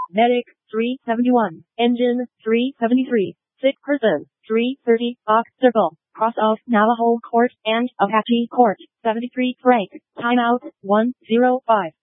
Medic, 371. Engine, 373. Sick person, 330. Box circle. Cross off Navajo Court and Apache Court, 73 Frank. Timeout, 105.